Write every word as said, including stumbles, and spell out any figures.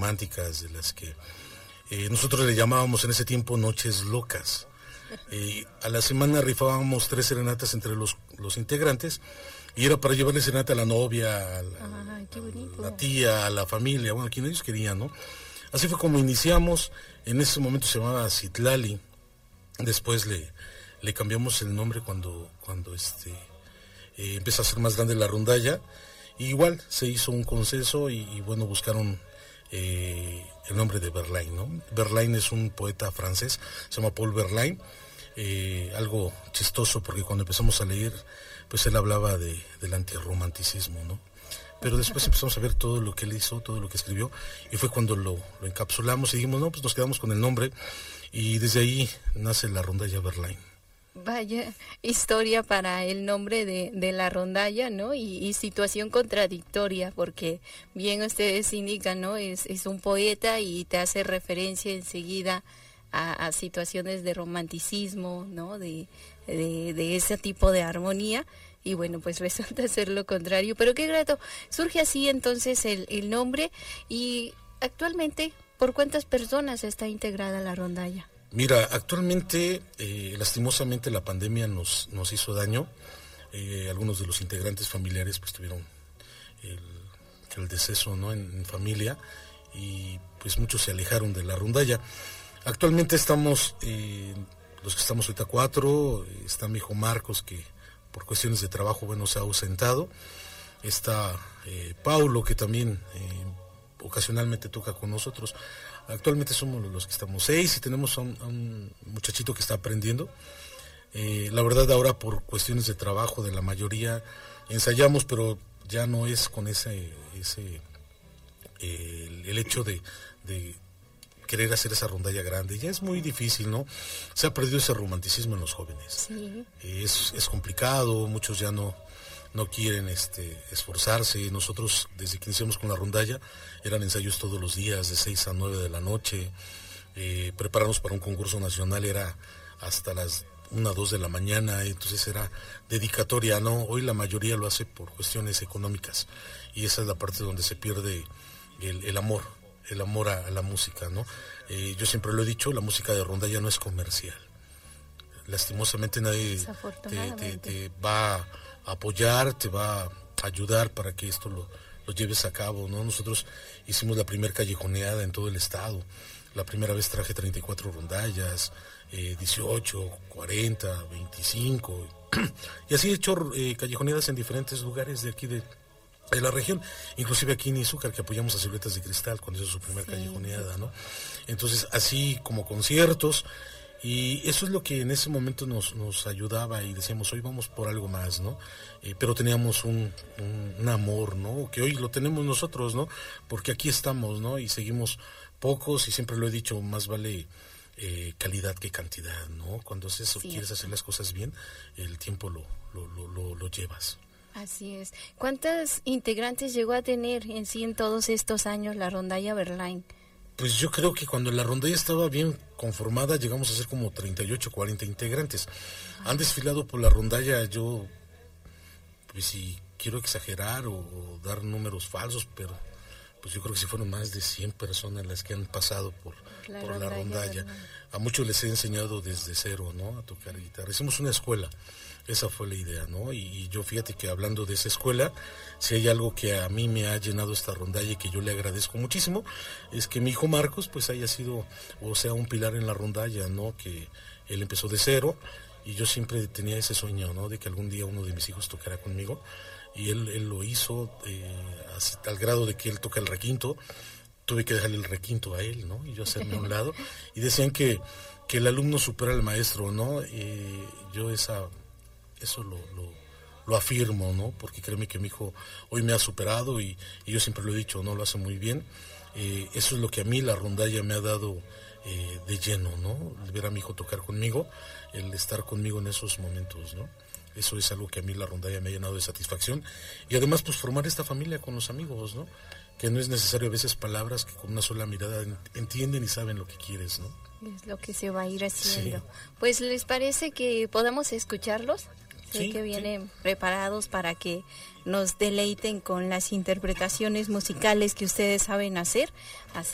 románticas, de las que eh, nosotros le llamábamos en ese tiempo noches locas. Eh, a la semana rifábamos tres serenatas entre los, los integrantes, y era para llevarle serenata a la novia, a la, Ay, qué bonito. a la tía, a la familia, bueno, a quien ellos querían, ¿no? Así fue como iniciamos. En ese momento se llamaba Citlali, después le, le cambiamos el nombre cuando, cuando este, eh, empezó a ser más grande la rondalla, y igual se hizo un consenso y, y bueno, buscaron eh, el nombre de Verlaine, ¿no? Verlaine es un poeta francés, se llama Paul Verlaine. Eh, algo chistoso porque cuando empezamos a leer, pues él hablaba de, del antirromanticismo, ¿no? Pero después empezamos a ver todo lo que él hizo, todo lo que escribió, y fue cuando lo, lo encapsulamos y dijimos, no, pues nos quedamos con el nombre, y desde ahí nace la rondalla Verlaine. Vaya historia para el nombre de, de la rondalla, ¿no? Y, y situación contradictoria, porque bien ustedes indican, ¿no? Es, es un poeta y te hace referencia enseguida A, a situaciones de romanticismo, ¿no? De, de, de ese tipo de armonía, y bueno, pues resulta ser lo contrario, pero qué grato. Surge así entonces el, el nombre, y actualmente, ¿por cuántas personas está integrada la rondalla? Mira, actualmente, eh, lastimosamente la pandemia nos, nos hizo daño. Eh, algunos de los integrantes familiares pues tuvieron el, el deceso, ¿no? en, en familia, y pues muchos se alejaron de la rondalla. Actualmente estamos, eh, los que estamos ahorita cuatro, está mi hijo Marcos, que por cuestiones de trabajo, bueno, se ha ausentado. Está eh, Paulo, que también eh, ocasionalmente toca con nosotros. Actualmente somos los que estamos seis, y tenemos a un, a un muchachito que está aprendiendo. Eh, la verdad, ahora por cuestiones de trabajo de la mayoría ensayamos, pero ya no es con ese, ese eh, el, el hecho de... de querer hacer esa rondalla grande, ya es muy difícil, ¿no? Se ha perdido ese romanticismo en los jóvenes. Sí. Es, es complicado, muchos ya no, no quieren este, esforzarse. Nosotros, desde que iniciamos con la rondalla, eran ensayos todos los días, de seis a nueve de la noche. Eh, prepararnos para un concurso nacional era hasta las una, dos de la mañana, entonces era dedicatoria, ¿no? Hoy la mayoría lo hace por cuestiones económicas, y esa es la parte donde se pierde el, el amor. el amor a, a la música, ¿no? Eh, yo siempre lo he dicho, la música de rondalla no es comercial. Lastimosamente nadie te, te, te va a apoyar, te va a ayudar para que esto lo, lo lleves a cabo, ¿no? Nosotros hicimos la primera callejoneada en todo el estado. La primera vez traje treinta y cuatro rondallas, eh, dieciocho, cuarenta, veinticinco, y así he hecho eh, callejoneadas en diferentes lugares de aquí de de la región, inclusive aquí en Izúcar, que apoyamos a Siluetas de Cristal cuando hizo su primera sí. callejoneada, ¿no? Entonces, así como conciertos, y eso es lo que en ese momento nos, nos ayudaba, y decíamos, hoy vamos por algo más, ¿no? Eh, pero teníamos un, un, un amor, ¿no? Que hoy lo tenemos nosotros, ¿no? Porque aquí estamos, ¿no? Y seguimos pocos, y siempre lo he dicho, más vale eh, calidad que cantidad, ¿no? Cuando haces, sí, quieres hacer las cosas bien, el tiempo lo, lo, lo, lo, lo llevas. Así es. ¿Cuántas integrantes llegó a tener en sí en todos estos años la rondalla Verlaine? Pues yo creo que cuando la rondalla estaba bien conformada llegamos a ser como treinta y ocho, cuarenta integrantes. Ay. Han desfilado por la rondalla, yo, pues si quiero exagerar o, o dar números falsos, pero pues yo creo que sí fueron más de cien personas las que han pasado por la por rondalla. La rondalla. A muchos les he enseñado desde cero, ¿no? A tocar guitarra. Hicimos una escuela. Esa fue la idea, ¿no? Y, y yo fíjate que hablando de esa escuela, si hay algo que a mí me ha llenado esta rondalla y que yo le agradezco muchísimo, es que mi hijo Marcos pues haya sido, o sea, un pilar en la rondalla, ¿no? Que él empezó de cero, y yo siempre tenía ese sueño, ¿no? De que algún día uno de mis hijos tocara conmigo, y él, él lo hizo eh, así, al grado de que él toca el requinto. Tuve que dejarle el requinto a él, ¿no? Y yo hacerme a un lado, y decían que, que el alumno supera al maestro, ¿no? Eh, yo esa... eso lo, lo, lo afirmo, ¿no? Porque créeme que mi hijo hoy me ha superado, y, y yo siempre lo he dicho, ¿no? Lo hace muy bien. Eh, eso es lo que a mí la rondalla me ha dado eh, de lleno, ¿no? El ver a mi hijo tocar conmigo, el estar conmigo en esos momentos, ¿no? Eso es algo que a mí la rondalla me ha llenado de satisfacción. Y además, pues formar esta familia con los amigos, ¿no? Que no es necesario a veces palabras, que con una sola mirada entienden y saben lo que quieres, ¿no? Es lo que se va a ir haciendo. Sí. Pues, ¿les parece que podamos escucharlos? Sé sí, que vienen sí. preparados para que nos deleiten con las interpretaciones musicales que ustedes saben hacer. Así